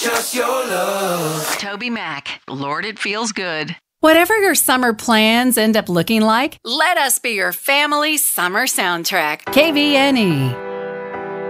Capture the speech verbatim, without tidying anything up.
Just your love. Toby Mac, Lord, it feels good. Whatever your summer plans end up looking like, let us be your family summer soundtrack. K V N E.